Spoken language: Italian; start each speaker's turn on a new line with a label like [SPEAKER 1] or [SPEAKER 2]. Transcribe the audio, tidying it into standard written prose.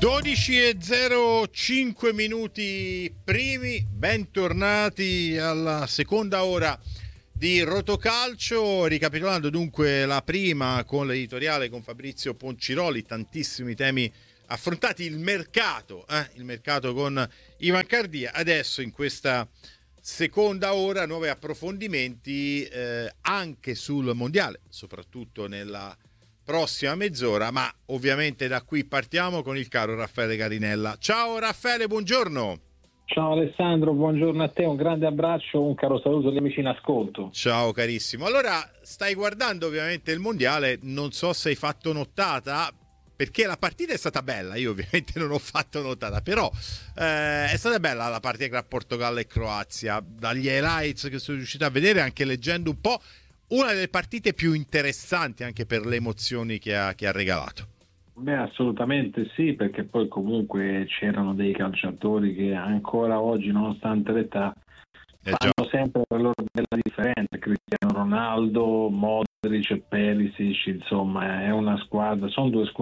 [SPEAKER 1] 12:05 minuti primi, bentornati alla seconda ora di Rotocalcio. Ricapitolando dunque la prima con l'editoriale con Fabrizio Ponciroli, tantissimi temi affrontati, il mercato con Ivan Cardia. Adesso in questa seconda ora nuovi approfondimenti anche sul mondiale, soprattutto nella prossima mezz'ora, ma ovviamente da qui partiamo con il caro Raffaele Garinella. Ciao Raffaele, buongiorno.
[SPEAKER 2] Ciao Alessandro, buongiorno a te, un grande abbraccio, un caro saluto agli amici in ascolto.
[SPEAKER 1] Ciao carissimo. Allora, stai guardando ovviamente il mondiale, non so se hai fatto nottata, perché la partita è stata bella, io ovviamente non ho fatto notata, però è stata bella la partita tra Portogallo e Croazia, dagli highlights che sono riuscito a vedere, anche leggendo un po', una delle partite più interessanti anche per le emozioni che ha regalato.
[SPEAKER 2] Beh, assolutamente sì, perché poi comunque c'erano dei calciatori che ancora oggi, nonostante l'età, fanno sempre la loro bella differenza. Cristiano Ronaldo, Modric e Perisic, insomma, è una squadra, sono due squadre